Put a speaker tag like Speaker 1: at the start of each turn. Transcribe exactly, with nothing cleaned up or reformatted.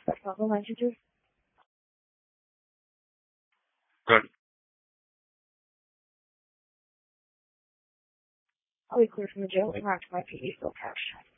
Speaker 1: Problem messages.
Speaker 2: Good.
Speaker 1: I'll be clear from the jail and marked my P D still cash.